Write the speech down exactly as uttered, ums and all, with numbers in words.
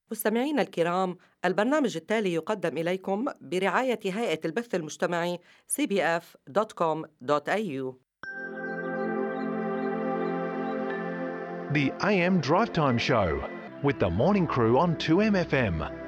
مستمعينا الكرام، البرنامج التالي يقدم إليكم برعاية هيئة البث المجتمعي سي بي إف دوت كوم دوت إيه يو. The A M Drive Time Show with the morning crew on two M F M.